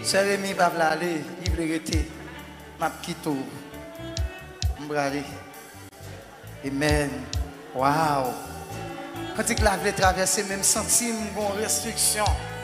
Cher Rémi, pas aller, il veut rester. Ma petite tour. M'bralé. Amen. Wow. Quand il a traversé même centime, bon restriction.